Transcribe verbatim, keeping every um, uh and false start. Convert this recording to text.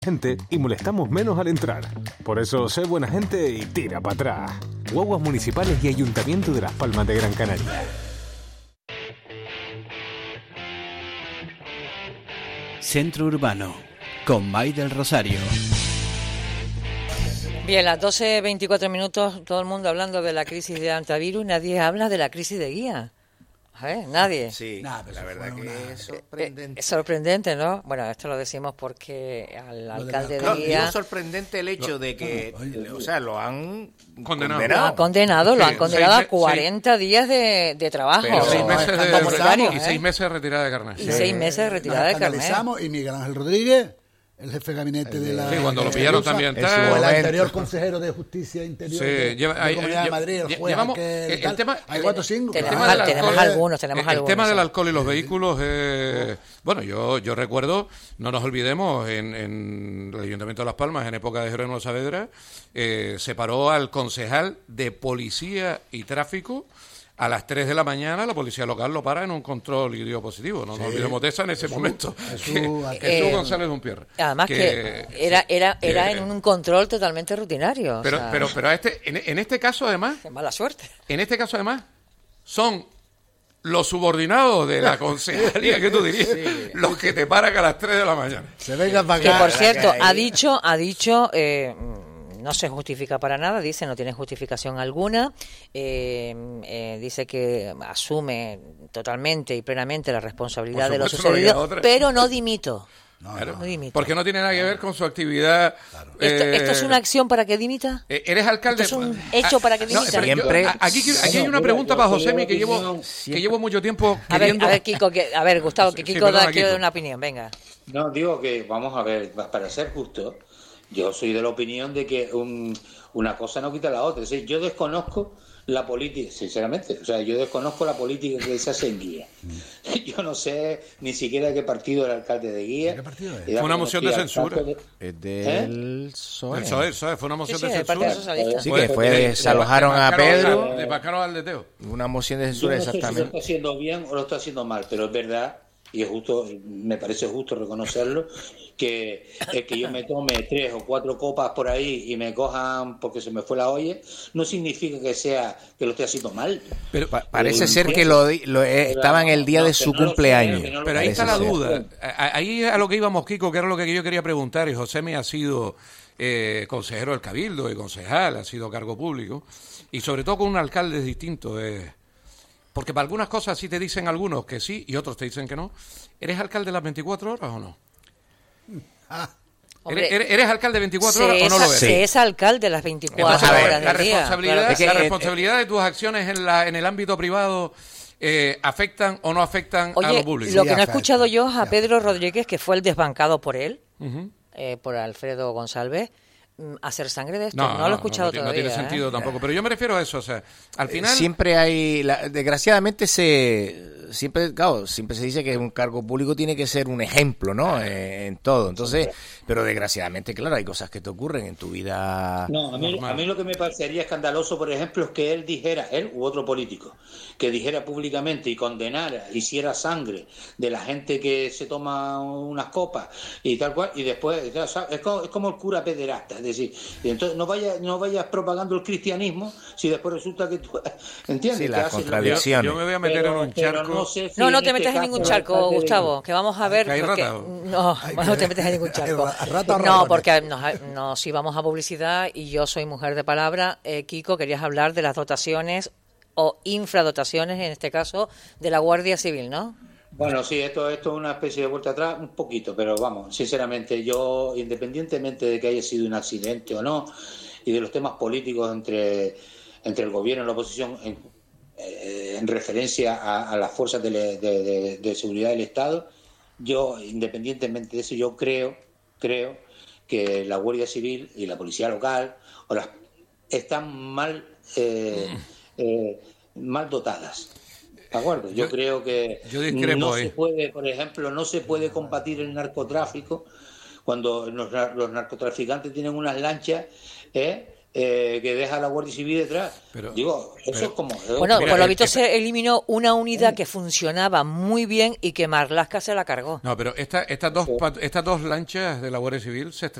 gente y molestamos menos al entrar. Por eso, sé buena gente y tira para atrás. Guaguas Municipales y Ayuntamiento de Las Palmas de Gran Canaria. Centro Urbano, con May del Rosario. Bien, las doce veinticuatro minutos, todo el mundo hablando de la crisis de antivirus, nadie habla de la crisis de guía. ¿Eh? Nadie. Sí, nah, la verdad que una... es sorprendente. Es sorprendente, ¿no? Bueno, esto lo decimos porque al lo alcalde de, la... de guía... Es sorprendente el hecho lo... de que, no, oye, o sea, lo han condenado. condenado. Lo han condenado, sí, lo han condenado seis, a cuarenta seis, días de, de trabajo. Pero seis meses de, de, ¿eh? Y seis meses de retirada de carnet. Y sí. seis meses de retirada de carnet. Y Miguel Ángel Rodríguez, el jefe de gabinete de la... Sí, cuando lo pillaron también. O el anterior consejero de Justicia Interior sí, de, lleva, de hay, Comunidad de Madrid, el juez llevamos, aquel, el, el tema, hay cuatro o cinco. Tenemos, tema al, tenemos alcohol, algunos, tenemos el, algunos. El tema del alcohol y los vehículos, eh, bueno, yo yo recuerdo, no nos olvidemos, en, en el Ayuntamiento de Las Palmas, en época de Jerónimo Saavedra, eh, se paró al concejal de Policía y Tráfico. A las tres de la mañana la policía local lo para en un control y dio positivo. No sí. nos olvidemos de esa en ese Jesús, momento. Jesús, Jesús eh, González Dumpierre. Además que, que era era que, era en un control totalmente rutinario. Pero, o sea, pero, pero a este, en, en este caso además... Qué mala suerte. En este caso además son los subordinados de la concejalía, que tú dirías, sí. los que te paran a las tres de la mañana. Se venga para acá. Que por cierto, ha dicho... ha dicho eh, no se justifica para nada, dice, no tiene justificación alguna, eh, eh, dice que asume totalmente y plenamente la responsabilidad de lo sucedido, pero no dimito. No, claro, no dimito. Porque no tiene nada que ver con su actividad. Claro. Eh, ¿Esto, ¿Esto es una acción para que dimita? Eh, ¿Eres alcalde? ¿Esto es un hecho para que dimita? No, siempre. Yo, aquí, aquí hay una pregunta para Josemi que llevo, que llevo mucho tiempo a queriendo... Ver, a ver, Kiko, que, a ver, Gustavo, que Kiko sí, da, quiere dar una opinión, venga. No, digo que, vamos a ver, para ser justo, yo soy de la opinión de que un, una cosa no quita la otra. Es decir, yo desconozco la política, sinceramente, o sea, yo desconozco la política que se hace en Guía. Yo no sé ni siquiera qué partido era el alcalde de Guía. ¿Qué partido es? Fue una moción de censura. De... Es del ¿Eh? P S O E. El P S O E, el P S O E, fue una moción sí, sí, de censura. Socialista. Sí, que fue, desalojaron a Pedro. De Pacaro al Leteo. Una moción de censura, yo no exactamente. sé si lo está haciendo bien o lo está haciendo mal, pero es verdad, y es justo, me parece justo reconocerlo, que el que yo me tome tres o cuatro copas por ahí y me cojan porque se me fue la olla, no significa que sea que lo esté haciendo mal. Pero pa parece eh, ser que lo, lo eh, estaba en el día no, de su cumpleaños. No pero ahí está la ser. duda. Ahí a lo que íbamos, Kiko, que era lo que yo quería preguntar, y José me ha sido eh, consejero del Cabildo y concejal, ha sido cargo público, y sobre todo con un alcalde distinto. Eh, porque para algunas cosas sí te dicen algunos que sí y otros te dicen que no. ¿Eres alcalde las veinticuatro horas o no? Ah. Hombre, ¿Eres, ¿Eres alcalde veinticuatro horas o no lo eres? Se es alcalde las veinticuatro Entonces, horas del la día. Responsabilidad, claro sí. La responsabilidad de tus acciones en, la, en el ámbito privado eh, ¿afectan o no afectan Oye, a lo público? Lo que no he escuchado yo es a Pedro Rodríguez, que fue el desbancado por él, uh-huh. eh, por Alfredo González, hacer sangre de esto. No, no, no lo he escuchado no, todavía. No tiene sentido ¿eh? tampoco, pero yo me refiero a eso, o sea, al final... Siempre hay, la, desgraciadamente se... Siempre, claro, siempre se dice que un cargo público tiene que ser un ejemplo, ¿no? Eh, en todo. Entonces, pero desgraciadamente, claro, hay cosas que te ocurren en tu vida. No, a mí, a mí lo que me parecería escandaloso, por ejemplo, es que él dijera, él u otro político, que dijera públicamente y condenara, hiciera sangre de la gente que se toma unas copas y tal cual, y después, es como, es como el cura pederasta, es decir, entonces no vayas, no vayas propagando el cristianismo si después resulta que tú, ¿entiendes? Sí, la contradicción. Yo, yo me voy a meter pero, en un charco. No, sé si no, no te este metas en ningún charco, de... Gustavo, que vamos a ver... ¿Hay porque... rata? No, no te metas en ningún charco. No, porque nos, nos íbamos a publicidad y yo soy mujer de palabra. Eh, Kiko, querías hablar de las dotaciones o infradotaciones, en este caso, de la Guardia Civil, ¿no? Bueno, sí, esto, esto es una especie de vuelta atrás, un poquito, pero vamos, sinceramente, yo, independientemente de que haya sido un accidente o no, y de los temas políticos entre, entre el gobierno y la oposición... En, en referencia a, a las fuerzas de, de, de, de seguridad del Estado, yo, independientemente de eso, yo creo, creo que la Guardia Civil y la Policía Local o las, están mal, eh, eh, mal dotadas. ¿De acuerdo? Yo, yo creo que yo no se puede, por ejemplo, no se puede combatir el narcotráfico cuando los, los narcotraficantes tienen unas lanchas, ¿eh? eh, que deja la Guardia Civil detrás. Pero- Digo, eso pero- es como... Bueno, Mira, por lo eh, visto eh, se eliminó una unidad que funcionaba muy bien y que Marlaska se la cargó. No, pero esta, estas dos pat- estas dos lanchas de la Guardia Civil se